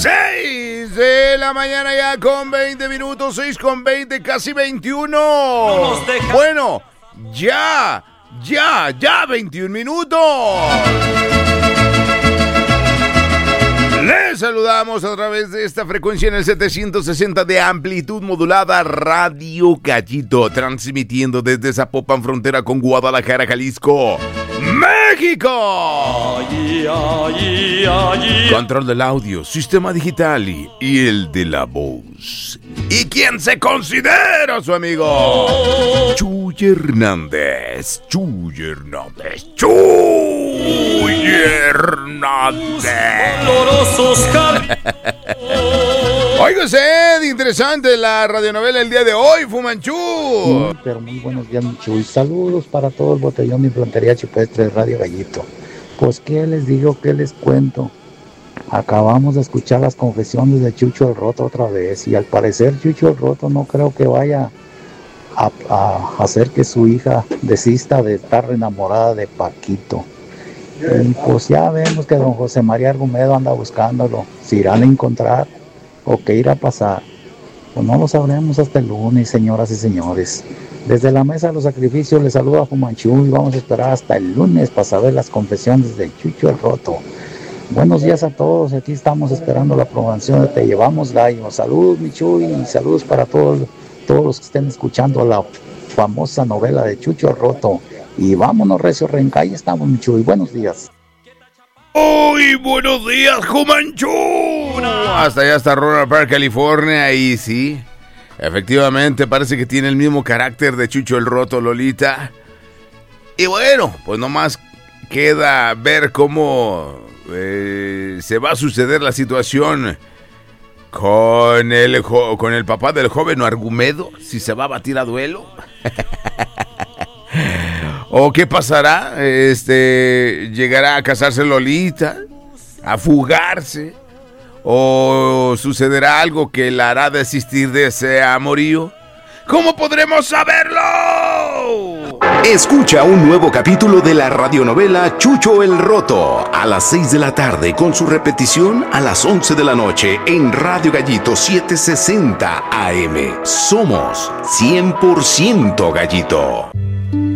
6 de la mañana ya con 20 minutos, 6 con 20, casi 21. Bueno, ya 21 minutos. Les saludamos a través de esta frecuencia en el 760 de amplitud modulada Radio Gallito, transmitiendo desde Zapopan, frontera con Guadalajara, Jalisco, México. Control del audio, sistema digital y el de la voz. Y quien se considera su amigo, Chuy Hernández. Óigase, interesante la radionovela el día de hoy, Fumanchu. Sí, pero muy buenos días, mi Chuy. Saludos para todo el botellón de Infantería Chupestre de Radio Gallito. Pues, ¿qué les digo? ¿Qué les cuento? Acabamos de escuchar las confesiones de Chucho el Roto otra vez. Y al parecer Chucho el Roto no creo que vaya a hacer que su hija desista de estar enamorada de Paquito. Y pues ya vemos que don José María Argumedo anda buscándolo. Si irán a encontrar o qué irá a pasar, pues no lo sabremos hasta el lunes, señoras y señores. Desde la mesa de los sacrificios les saluda a Fumanchu y vamos a esperar hasta el lunes para saber las confesiones de Chucho el Roto. Buenos días a todos, aquí estamos esperando la aprobación de Te Llevamos Gallo. Saludos, mi Chuy, y saludos para todos los que estén escuchando la famosa novela de Chucho el Roto. Y vámonos, recio renca, ahí estamos, mi Chuy. Buenos días. ¡Uy, buenos días, Jumanchu! Hasta allá está Ronald Park, California, y sí, efectivamente parece que tiene el mismo carácter de Chucho el Roto, Lolita. Y bueno, pues nomás queda ver cómo se va a suceder la situación con el papá del joven Argumedo, si se va a batir a duelo. ¿O qué pasará? ¿Llegará a casarse Lolita? ¿A fugarse? ¿O sucederá algo que la hará desistir de ese amorío? ¿Cómo podremos saberlo? Escucha un nuevo capítulo de la radionovela Chucho el Roto a las 6 de la tarde con su repetición a las 11 de la noche en Radio Gallito 760 AM. Somos 100% Gallito.